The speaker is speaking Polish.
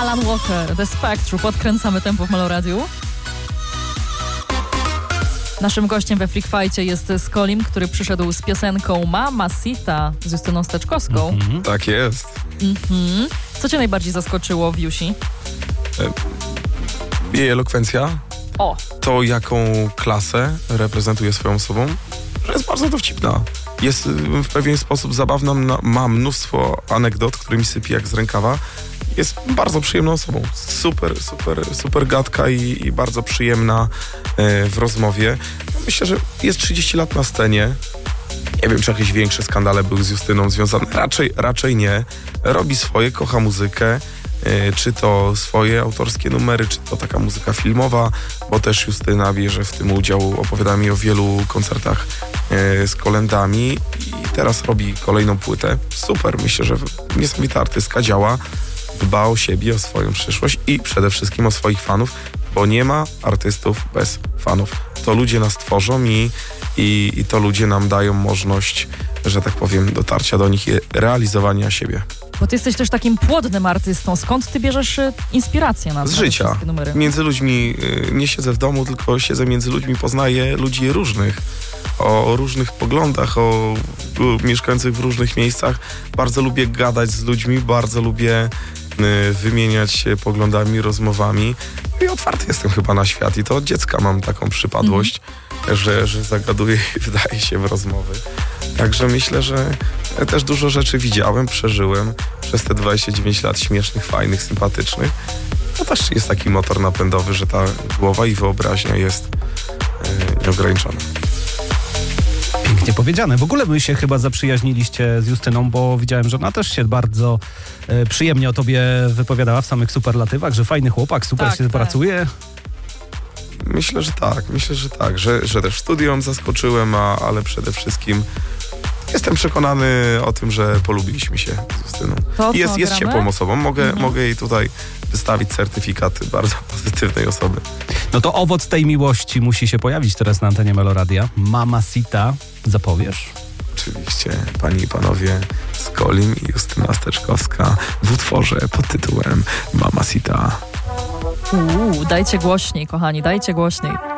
Alan Walker, The Spectrum. Podkręcamy tempo w Meloradiu. Naszym gościem we Freak Fight'cie jest Skolim, który przyszedł z piosenką Mamacita z Justyną Steczkowską. Tak jest. Co cię najbardziej zaskoczyło w Jusi? Jej elokwencja. O! To, jaką klasę reprezentuje swoją osobą, że jest bardzo dowcipna. Jest w pewien sposób zabawna, ma mnóstwo anegdot, którymi sypie jak z rękawa. Jest bardzo przyjemną osobą. Super gadka i bardzo przyjemna w rozmowie. Myślę, że jest 30 lat na scenie. Nie wiem, czy jakieś większe skandale były z Justyną związane. Raczej nie. Robi swoje, kocha muzykę. Czy to swoje autorskie numery, czy to taka muzyka filmowa, bo też Justyna bierze w tym udział. Opowiada mi o wielu koncertach z kolędami i teraz robi kolejną płytę. Super, myślę, że niesamowita artystka, działa, dba o siebie, o swoją przyszłość i przede wszystkim o swoich fanów, bo nie ma artystów bez fanów. To ludzie nas tworzą i to ludzie nam dają możliwość, że tak powiem, dotarcia do nich i realizowania siebie. Bo ty jesteś też takim płodnym artystą. Skąd ty bierzesz inspirację na Z życia. Numery? Między ludźmi nie siedzę w domu, tylko siedzę między ludźmi, poznaję ludzi różnych, o różnych poglądach, o mieszkających w różnych miejscach. Bardzo lubię gadać z ludźmi, bardzo lubię wymieniać się poglądami, rozmowami. I otwarty jestem chyba na świat i to od dziecka mam taką przypadłość, że zagaduję i wdaję się w rozmowy. Także myślę, że też dużo rzeczy widziałem, przeżyłem przez te 29 lat śmiesznych, fajnych, sympatycznych. To też jest taki motor napędowy, że ta głowa i wyobraźnia jest nieograniczona. Pięknie powiedziane. W ogóle wy się chyba zaprzyjaźniliście z Justyną, bo widziałem, że ona też się bardzo przyjemnie o tobie wypowiadała w samych superlatywach, że fajny chłopak, super się pracuje. Myślę, że tak, że też studium zaskoczyłem, ale przede wszystkim jestem przekonany o tym, że polubiliśmy się z Justyną. Jest ciepłą osobą. Mogę jej tutaj wystawić certyfikat bardzo pozytywnej osoby. No to owoc tej miłości musi się pojawić teraz na antenie Meloradia. Mamacita, zapowiesz? Oczywiście, panie i panowie, Skolim i Justyna Steczkowska w utworze pod tytułem Mamacita. Dajcie głośniej, kochani, dajcie głośniej.